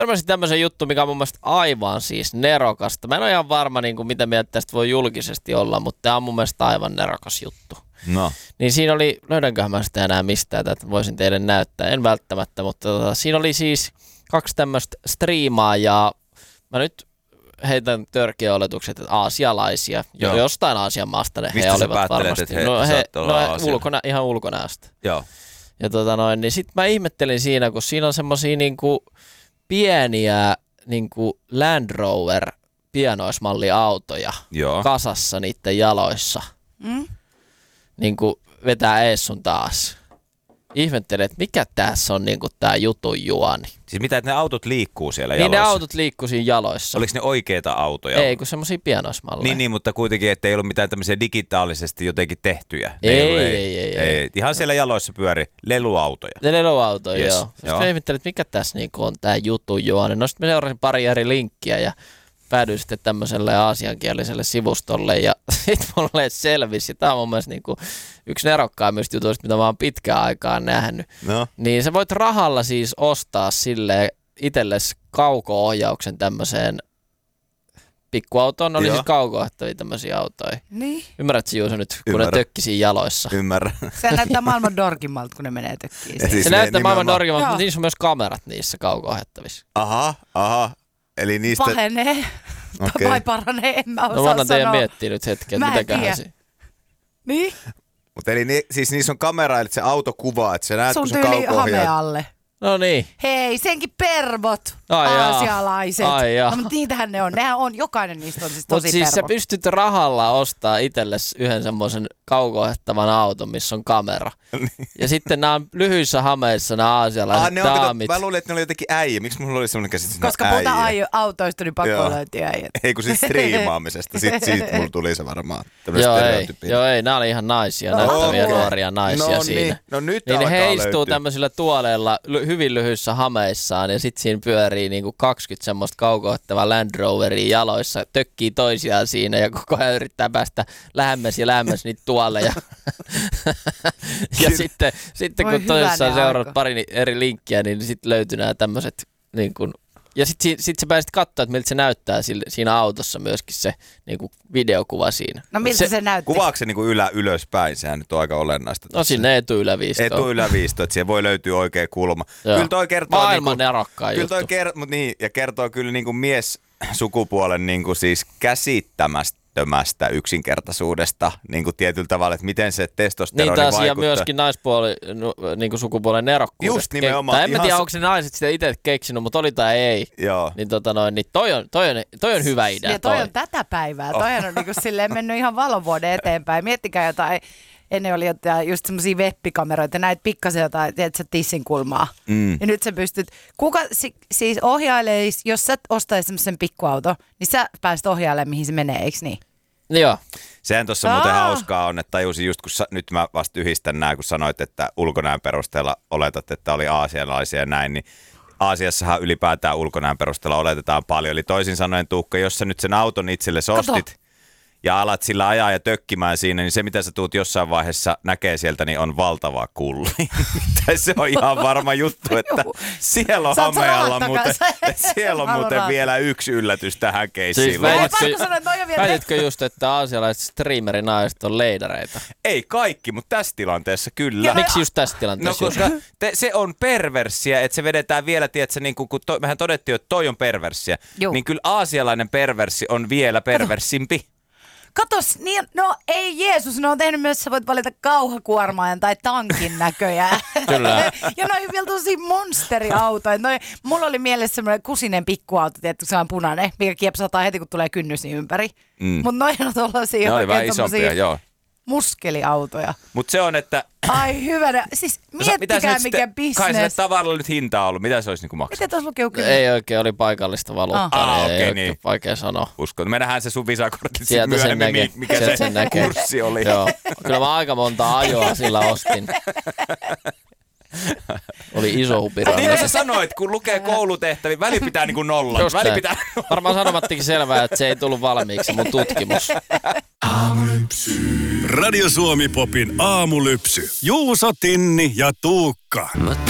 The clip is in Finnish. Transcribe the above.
Törmäsin tämmöisen juttu, mikä on mun mielestä aivan siis nerokasta. Mä en ole ihan varma, niin kuin, mitä mieltä tästä voi julkisesti olla, mutta tämä on mun mielestä aivan nerokas juttu. No. Niin siinä oli, löydänköhän mä sitä enää mistään, että voisin teille näyttää. En välttämättä, mutta siinä oli siis 2 tämmöistä striimaajaa. Mä nyt heitän törkeä oletukset, että aasialaisia. Jostain Aasian maasta ne he olivat varmasti. Että he ihan ulkonäöstä. Joo. Ja niin sit mä ihmettelin siinä, kun siinä on semmosia niinku pieniä niinku Land Rover pienoismalliautoja kasassa niiden jaloissa. Niinku vetää ees sun taas. Ihmettelen, että mikä tässä on niinku tää jutun juoni. Siis mitä, että ne autot liikkuu siellä jaloissa? Niin ne autot liikkuu siinä jaloissa. Oliko ne oikeita autoja? Ei, kun semmosia pienoismalleja. Niin, mutta kuitenkin, että ei ollut mitään tämmöisiä digitaalisesti jotenkin tehtyjä. Ei. Ihan siellä jaloissa pyöri leluautoja. Leluautoja, yes. Joo. Sitten mä ihmettelin, että mikä tässä niinku on tää jutun juoni. No sitten mä seurasin pari eri linkkiä ja päädyin sitten tämmöiselle aasiankieliselle sivustolle ja sitten mulle selvisi. Tämä on mun mielestä niinku yksi nerokkaimmista jutuista, mitä mä oon pitkään aikaan nähnyt. No. Niin sä voit rahalla siis ostaa silleen itsellesi kauko-ohjauksen tämmöiseen pikkuautoon. Ne oli siis kauko-ohjattavia tämmöisiä autoja. Niin. Ymmärrätkö Juuso nyt, kun ne tökki siinä jaloissa? Ymmärrän. Se näyttää maailman dorkimmalta, kun ne menee tökkiin. Siis se näyttää maailman dorkimmalta, mutta niissä on myös kamerat niissä kauko-ohjattavissa. Aha. Eli niistä... Pahenee. Okay. Vai paranee, en mä osaa sanoa. No annan teidän miettiä nyt hetken, että mitäköhän se... Niin? Mutta eli siis niissä on kamera, eli se auto kuvaa, että sä näet, sun kun sun tyyli hame alle. No niin. Hei, senkin pervot, aasialaiset. No, mutta niitähän ne on. Nehän on, jokainen niistä on siis tosi siis pervo. Sä pystyt rahalla ostaa itsellesi yhden semmoisen kauko-ohjattavan auton, missä on kamera. Ja sitten nämä on lyhyissä hameissa nämä aasialaiset daamit. Mä luulin, että ne oli jotenkin äijä. Miksi mulla oli semmoinen käsitys, että koska puhutaan autoista, niin pakko löytyä äijät. Ei kun siis striimaamisesta. Siitä mulla tuli se varmaan. Joo, ei. Nämä oli ihan naisia, näyttäviä nuoria naisia siinä. No nyt niin alkaa ne heistuu löytyä. Tämmöisillä tuoleilla hyvin lyhyissä hameissaan ja sitten siinä pyörii niinku 20 semmoista kauko-ohjattavaa Land Roveria jaloissa, tökkii toisiaan siinä ja koko ajan yrittää päästä lähemmäs niitä tuoleja. Ja sitten kun toisessaan seuraat pari eri linkkiä, niin sitten löytyy nämä tämmöiset niin kuin. Ja sitten sä pääsit katsoa, että miltä se näyttää siinä autossa myöskin se niinku videokuva siinä. No miltä se näytti? Kuvaako se niinku ylöspäin? Sehän nyt on aika olennaista. No sinne etu-yläviisto. Etu-yläviisto, että siihen voi löytyä oikea kulma. Joo. Kyllä toi kertoo... Maailman nerokkaan juttu. Ja kertoo kyllä niinku miessukupuolen niinku siis käsittämästä yksinkertaisuudesta niin kuin tietyllä tavalla, että miten se testosteroni vaikuttaa. Niin ja myöskin naispuoli, niin sukupuolen nerokkuudesta. Just nimenomaan. En mä tiedä, onko se naiset sitä itse keksinyt, mutta oli tai ei. Joo. Niin, niin toi on hyvä idea. Ja toi on tätä päivää. Toi on niin kuin silleen mennyt ihan valovuoden eteenpäin. Miettikää jotain. Ennen oli jotain just semmosia webbikameroita, näitä pikkasen jotain, tiedätkö, tissin kulmaa. Ja nyt sä pystyt, siis ohjailee, jos sä ostaisit semmoisen pikkuauto, niin sä pääset ohjailemaan, mihin se menee, eikö niin? Joo. Sehän tuossa muuten hauskaa on, että tajusin just, kun nyt mä vasta yhdistän nämä, kun sanoit, että ulkonäön perusteella oletat, että oli aasialaisia ja näin, niin Aasiassahan ylipäätään ulkonäön perusteella oletetaan paljon. Eli toisin sanoen, Tuukka, jos sä nyt sen auton itsellesi ostit, ja alat sillä ajaa ja tökkimään siinä, niin se mitä sä tuut jossain vaiheessa näkee sieltä, niin on valtava kulli. Se on ihan varma juttu, että siellä on hamealla muuten vielä yksi yllätys tähän keissiin. Siis väititkö just, että aasialaiset streamerinaiset on leidareita? Ei kaikki, mutta tässä tilanteessa kyllä. Ja miksi just tässä tilanteessa? No koska se on perversiä, että se vedetään vielä, tiedätkö, niin kun mehän todettiin, että toi on perversiä, niin kyllä aasialainen perversi on vielä perversimpi. Katos, niin, no ei Jeesus, ne on tehnyt myös, sä voit valita kauhakuormaajan tai tankin näköjään. Kyllä. Ja noi vielä tosi monsteriautoja. Mulla oli mielessä semmoinen kusinen pikkuauto, tietysti se on punainen, mikä kiepsataan heti, kun tulee kynnys niin ympäri. Mutta noin on tuollaisia oikein tommosia muskeliautoja. Mutta se on, että... Ai hyvänä. Siis miettikää mikä bisnes. Kai sille tavaralla nyt hinta on ollut. Mitä se olisi niinku maksanut? Miten tuossa lukee? Ei oikein, oli paikallista valuuttaa. Okei, niin. Vaikea sanoa. Uskon. Me nähdään se sun visakortti myöhemmin, mikä se kurssi oli. Joo. Kyllä mä aika monta ajoa sillä ostin. Oli iso hupira. Niin sä sanoit, kun lukee koulutehtäviä, väli pitää niinku nolla. Varmaan sanomattikin selvää, että se ei tullut valmiiksi mun tutkimus. Aamulypsy. Radio Suomi Popin aamulypsy. Juuso, Tinni ja Tuukka.